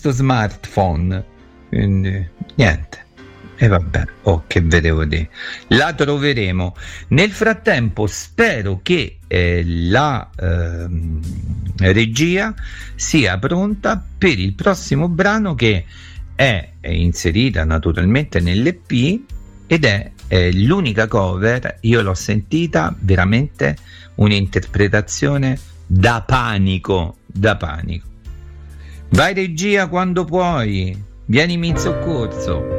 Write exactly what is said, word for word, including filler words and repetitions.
questo smartphone, quindi niente. E vabbè, oh, che vedevo di la troveremo. Nel frattempo spero che eh, la eh, regia sia pronta per il prossimo brano, che è, è inserita naturalmente nell'E P ed è eh, l'unica cover. Io l'ho sentita, veramente un'interpretazione da panico, da panico. Vai regia quando puoi, vienimi in soccorso.